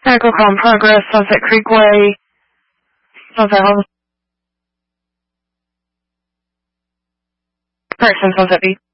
Echo Calm Progress, Sunset Creek Way, Sunset Home. Correction, Sunset Beach.